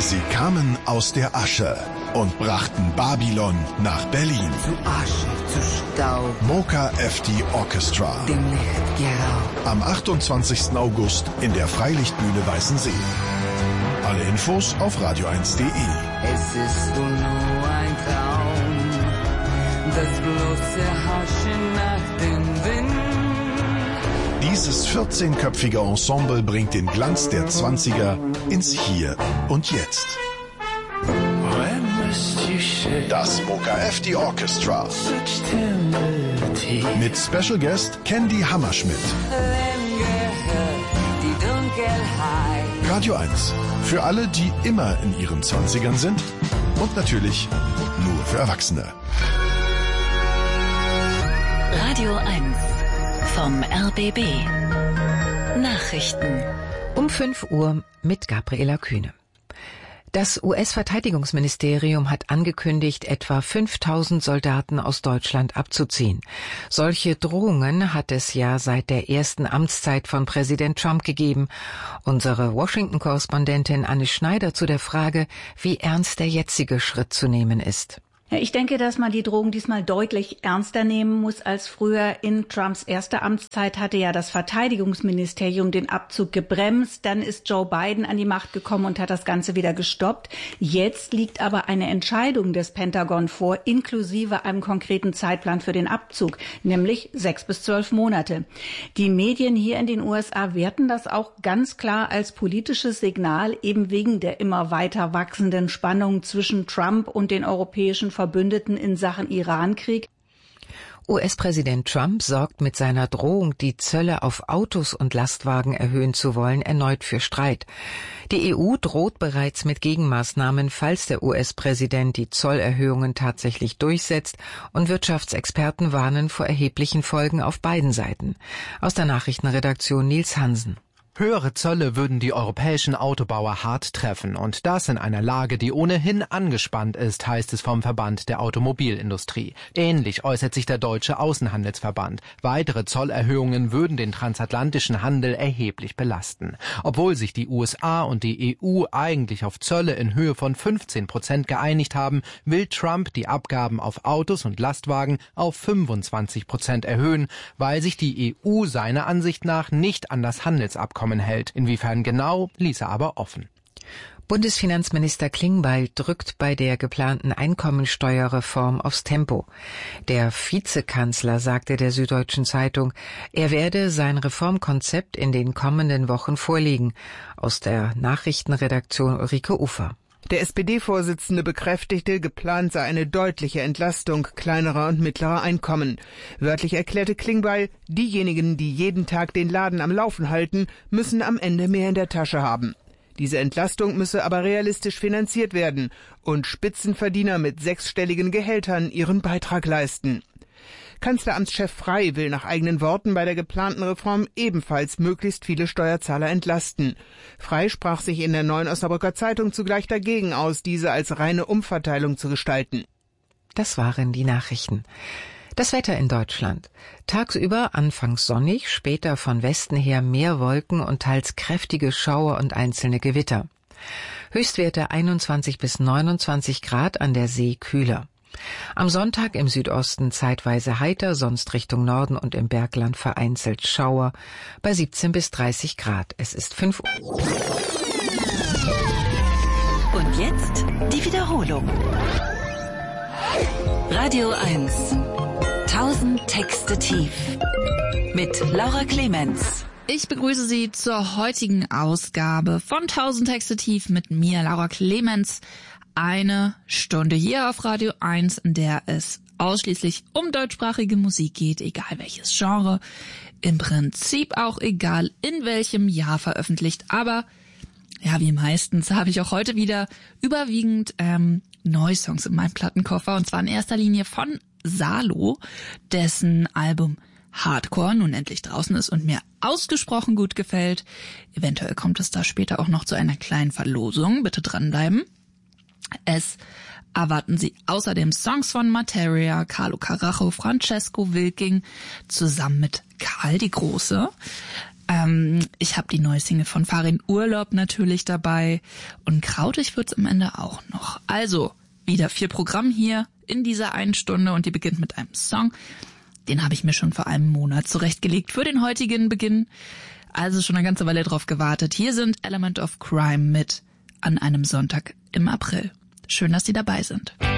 Sie kamen aus der Asche und brachten Babylon nach Berlin. Zu Asche, zu Staub. Mocha FT Orchestra. Dem Licht geraubt. Am 28. August in der Freilichtbühne Weißensee. Alle Infos auf radio1.de. Es ist wohl nur ein Traum, das bloße Haschen nach dem Wind. Dieses 14-köpfige Ensemble bringt den Glanz der 20er ins Hier und Jetzt. Das Mocha FT Orchestra. Mit Special Guest Candy Hammerschmidt. Radio 1. Für alle, die immer in ihren 20ern sind. Und natürlich nur für Erwachsene. Radio 1 vom RBB. Nachrichten. Um 5 Uhr mit Gabriela Kühne. Das US-Verteidigungsministerium hat angekündigt, etwa 5.000 Soldaten aus Deutschland abzuziehen. Solche Drohungen hat es ja seit der ersten Amtszeit von Präsident Trump gegeben. Unsere Washington-Korrespondentin Anne Schneider zu der Frage, wie ernst der jetzige Schritt zu nehmen ist. Ja, ich denke, dass man die Drohung diesmal deutlich ernster nehmen muss als früher. In Trumps erster Amtszeit hatte ja das Verteidigungsministerium den Abzug gebremst. Dann ist Joe Biden an die Macht gekommen und hat das Ganze wieder gestoppt. Jetzt liegt aber eine Entscheidung des Pentagon vor, inklusive einem konkreten Zeitplan für den Abzug, nämlich 6 bis 12 Monate. Die Medien hier in den USA werten das auch ganz klar als politisches Signal, eben wegen der immer weiter wachsenden Spannung zwischen Trump und den europäischen Verbündeten in Sachen Irankrieg. US-Präsident Trump sorgt mit seiner Drohung, die Zölle auf Autos und Lastwagen erhöhen zu wollen, erneut für Streit. Die EU droht bereits mit Gegenmaßnahmen, falls der US-Präsident die Zollerhöhungen tatsächlich durchsetzt, und Wirtschaftsexperten warnen vor erheblichen Folgen auf beiden Seiten. Aus der Nachrichtenredaktion Nils Hansen. Höhere Zölle würden die europäischen Autobauer hart treffen, und das in einer Lage, die ohnehin angespannt ist, heißt es vom Verband der Automobilindustrie. Ähnlich äußert sich der Deutsche Außenhandelsverband. Weitere Zollerhöhungen würden den transatlantischen Handel erheblich belasten. Obwohl sich die USA und die EU eigentlich auf Zölle in Höhe von 15% geeinigt haben, will Trump die Abgaben auf Autos und Lastwagen auf 25% erhöhen, weil sich die EU seiner Ansicht nach nicht an das Handelsabkommen hält. Inwiefern genau, ließ er aber offen. Bundesfinanzminister Klingbeil drückt bei der geplanten Einkommensteuerreform aufs Tempo. Der Vizekanzler sagte der Süddeutschen Zeitung, er werde sein Reformkonzept in den kommenden Wochen vorlegen. Aus der Nachrichtenredaktion Ulrike Ufer. Der SPD-Vorsitzende bekräftigte, geplant sei eine deutliche Entlastung kleinerer und mittlerer Einkommen. Wörtlich erklärte Klingbeil, diejenigen, die jeden Tag den Laden am Laufen halten, müssen am Ende mehr in der Tasche haben. Diese Entlastung müsse aber realistisch finanziert werden und Spitzenverdiener mit 6-stelligen Gehältern ihren Beitrag leisten. Kanzleramtschef Frey will nach eigenen Worten bei der geplanten Reform ebenfalls möglichst viele Steuerzahler entlasten. Frey sprach sich in der Neuen Osnabrücker Zeitung zugleich dagegen aus, diese als reine Umverteilung zu gestalten. Das waren die Nachrichten. Das Wetter in Deutschland. Tagsüber anfangs sonnig, später von Westen her mehr Wolken und teils kräftige Schauer und einzelne Gewitter. Höchstwerte 21 bis 29 Grad, an der See kühler. Am Sonntag im Südosten zeitweise heiter, sonst Richtung Norden und im Bergland vereinzelt Schauer bei 17 bis 30 Grad. Es ist 5 Uhr. Und jetzt die Wiederholung. Radio 1. 1000 Texte tief. Mit Laura Clemens. Ich begrüße Sie zur heutigen Ausgabe von 1000 Texte tief mit mir, Laura Clemens. Eine Stunde hier auf Radio 1, in der es ausschließlich um deutschsprachige Musik geht, egal welches Genre, im Prinzip auch egal in welchem Jahr veröffentlicht, aber ja, wie meistens habe ich auch heute wieder überwiegend Neusongs in meinem Plattenkoffer, und zwar in erster Linie von Salo, dessen Album Hardcore nun endlich draußen ist und mir ausgesprochen gut gefällt. Eventuell kommt es da später auch noch zu einer kleinen Verlosung, bitte dranbleiben. Es erwarten Sie außerdem Songs von Materia, Carlo Carajo, Francesco Wilking, zusammen mit Karl die Große. Ich habe die neue Single von Farin Urlaub natürlich dabei und krautig wird's am Ende auch noch. Also wieder 4 Programm hier in dieser 1 Stunde und die beginnt mit einem Song. Den habe ich mir schon vor einem Monat zurechtgelegt für den heutigen Beginn. Also schon eine ganze Weile drauf gewartet. Hier sind Element of Crime mit An einem Sonntag im April. Schön, dass Sie dabei sind.